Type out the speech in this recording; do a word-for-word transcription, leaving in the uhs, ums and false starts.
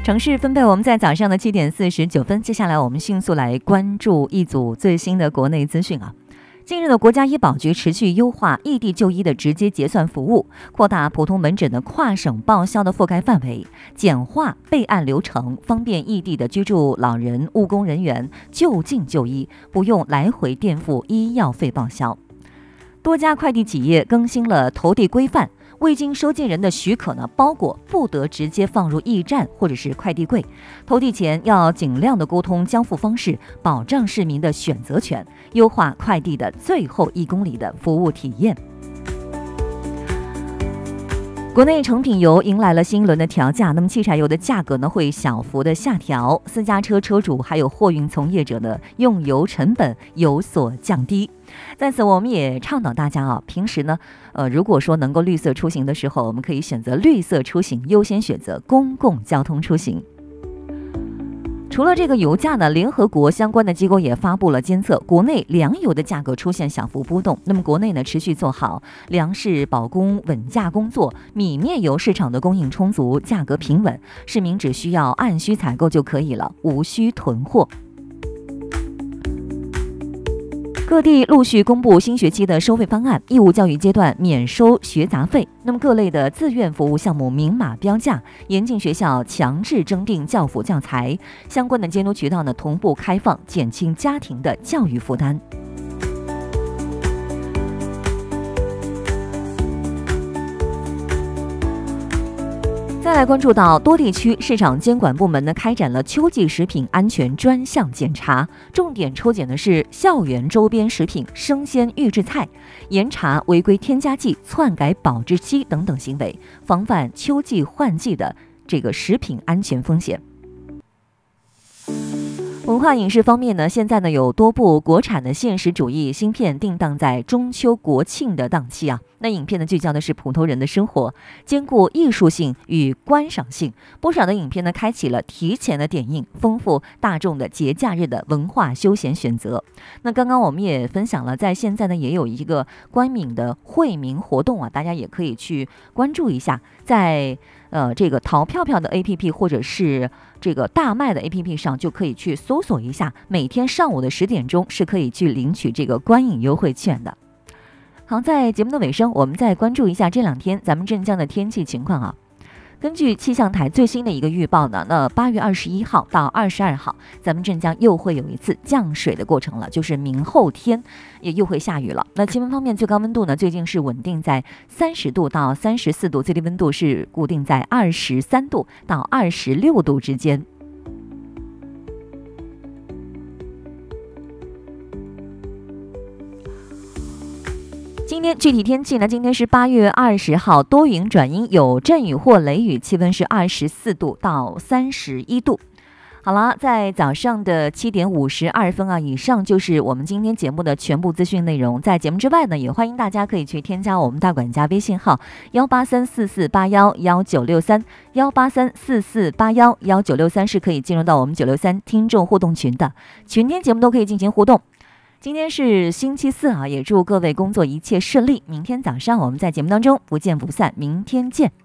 城市分配我们在早上的七点四十九分，接下来我们迅速来关注一组最新的国内资讯啊。近日的国家医保局持续优化异地就医的直接结算服务，扩大普通门诊的跨省报销的覆盖范围，简化备案流程，方便异地的居住老人、务工人员就近就医，不用来回垫付医药费报销。多家快递企业更新了投递规范，未经收件人的许可呢，包裹不得直接放入驿站或者是快递柜。投递前要尽量的沟通交付方式，保障市民的选择权，优化快递的最后一公里的服务体验。国内成品油迎来了新一轮的调价，那么汽柴油的价格呢会小幅的下调，私家车车主还有货运从业者的用油成本有所降低。在此我们也倡导大家啊，平时呢，呃，如果说能够绿色出行的时候，我们可以选择绿色出行，优先选择公共交通出行。除了这个油价呢，联合国相关的机构也发布了监测，国内粮油的价格出现小幅波动。那么国内呢持续做好粮食保供稳价工作，米面油市场的供应充足，价格平稳，市民只需要按需采购就可以了，无需囤货。各地陆续公布新学期的收费方案，义务教育阶段免收学杂费。那么各类的自愿服务项目明码标价，严禁学校强制征订教辅教材，相关的监督渠道呢同步开放，减轻家庭的教育负担。再来关注到多地区市场监管部门呢开展了秋季食品安全专项检查，重点抽检的是校园周边食品、生鲜预制菜，严查违规添加剂、篡改保质期等等行为，防范秋季换季的这个食品安全风险。文化影视方面呢，现在呢有多部国产的现实主义新片定档在中秋国庆的档期啊。那影片呢聚焦的是普通人的生活，兼顾艺术性与观赏性。不少的影片呢开启了提前的点映，丰富大众的节假日的文化休闲选择。那刚刚我们也分享了，在现在呢也有一个官敏的惠民活动啊，大家也可以去关注一下，在呃这个淘票票的 A P P 或者是这个大麦的 A P P 上就可以去搜索一下，每天上午的十点钟是可以去领取这个观影优惠券的。好，在节目的尾声，我们再关注一下这两天咱们镇江的天气情况啊。根据气象台最新的一个预报呢，那八月二十一号到二十二号，咱们镇江又会有一次降水的过程了，就是明后天也又会下雨了。那气温方面，最高温度呢最近是稳定在三十度到三十四度，最低温度是固定在二十三度到二十六度之间。今天具体天气呢？今天是八月二十号，多云转阴，有阵雨或雷雨，气温是二十四度到三十一度。好了，在早上的七点五十二分啊，以上就是我们今天节目的全部资讯内容。在节目之外呢，也欢迎大家可以去添加我们大管家微信号幺八三四四八幺幺九六三幺八三四四八幺幺九六三，是可以进入到我们九六三听众互动群的，全天节目都可以进行互动。今天是星期四啊，也祝各位工作一切顺利。明天早上我们在节目当中不见不散，明天见。